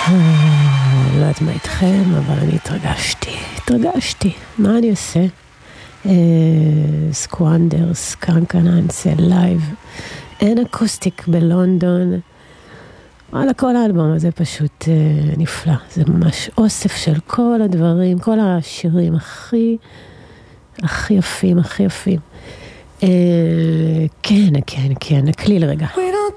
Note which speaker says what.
Speaker 1: לא יודעת מה איתכם, אבל אני התרגשתי. מה אני עושה? סקוונדרס, קרנקננסה, לייב. אין אקוסטיק בלונדון. וואלה, כל האלבום הזה פשוט נפלא. זה ממש אוסף של כל הדברים, כל השירים הכי יפים. כן, נקליל רגע.
Speaker 2: We don't